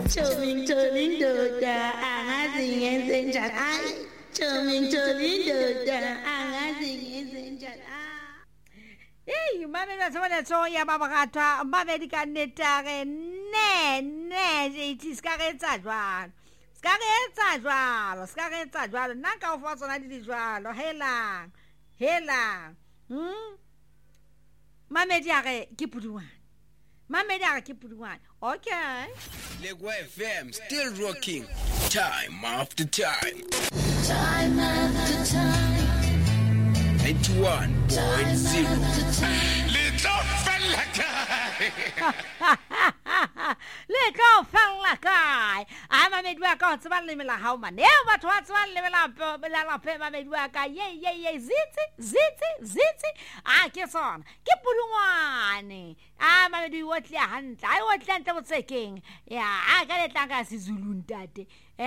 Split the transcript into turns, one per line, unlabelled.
Charming Doda, angazi ngenze njani. Ay, charming Doda, angazi ngenze njani.
Hey, mame na sona soya baba gata, mame di kanetare ne, iti skaretsa jwalo. Skaretsa jwalo, naka o fa tsona di jwalo, hela. Mame di are ke puduwan. Okay.
Legwa FM still rocking time after time. 91.0. Little fella
guy. I'm a midwork on some limit how man. Never twice one level up, my midworker. Yay, zitty. I kiss on. Keep one. I'm a do what your hand. I want to say king. Yeah, I got it like a Zulu daddy.